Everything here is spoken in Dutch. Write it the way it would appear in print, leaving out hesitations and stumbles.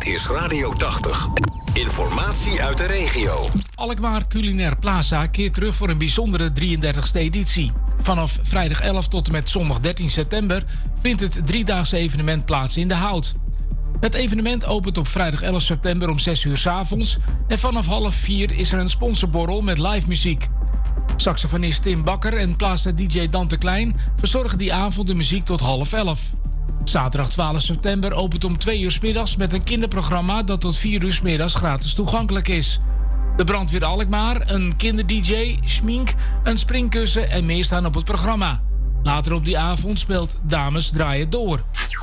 Dit is Radio 80. Informatie uit de regio. Alkmaar Culinair Plaza keert terug voor een bijzondere 33e editie. Vanaf vrijdag 11 tot en met zondag 13 september vindt het driedaagse evenement plaats in De Hout. Het evenement opent op vrijdag 11 september om 6 uur 's avonds en vanaf 3:30 is er een sponsorborrel met live muziek. Saxofonist Tim Bakker en Plaza-dj Dante Klein verzorgen die avond de muziek tot 10:30. Zaterdag 12 september opent om 2 uur 's middags met een kinderprogramma dat tot 4 uur 's middags gratis toegankelijk is. De brandweer Alkmaar, een kinderdj, schmink, een springkussen en meer staan op het programma. Later op die avond speelt Dames Draaien Door.